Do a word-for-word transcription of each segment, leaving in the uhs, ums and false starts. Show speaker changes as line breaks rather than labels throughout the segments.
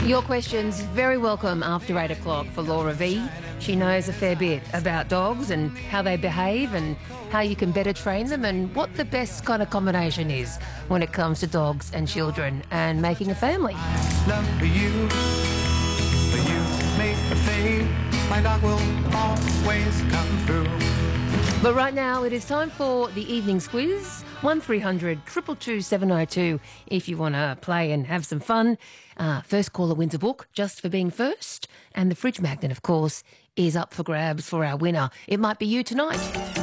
Your questions very welcome after eight o'clock for Laura V. She knows a fair bit about dogs and how they behave and how you can better train them and what the best kind of combination is when it comes to dogs and children and making a family.
Love you, but you make a fade. My dog will always come through.
But right now it is time for the evening squiz. one three hundred two two two seven oh two if you want to play and have some fun. Uh, first caller wins a book just for being first. And the fridge magnet, of course, is up for grabs for our winner. It might be you tonight.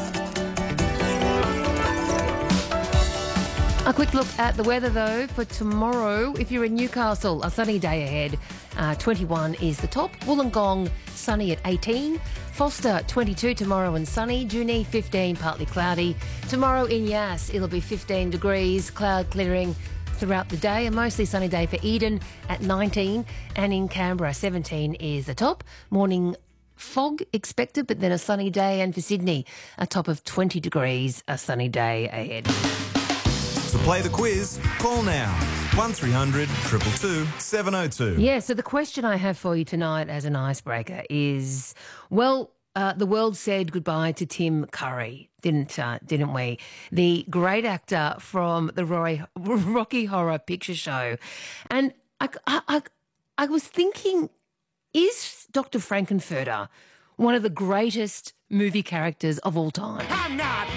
A quick look at the weather, though, for tomorrow. If you're in Newcastle, a sunny day ahead. Uh, twenty-one is the top. Wollongong, sunny at eighteen. Foster, twenty-two tomorrow and sunny. Junee, fifteen, partly cloudy. Tomorrow in Yass, it'll be fifteen degrees, cloud clearing throughout the day. A mostly sunny day for Eden at nineteen. And in Canberra, seventeen is the top. Morning fog expected, but then a sunny day. And for Sydney, a top of twenty degrees, a sunny day ahead.
To play the quiz, call now. one three hundred two two two seven oh two.
Yeah, so the question I have for you tonight as an icebreaker is, well, uh, the world said goodbye to Tim Curry, didn't uh, didn't we? The great actor from the Roy, Rocky Horror Picture Show. And I, I, I, I was thinking, is Doctor Frankenfurter one of the greatest movie characters of all time?
I'm not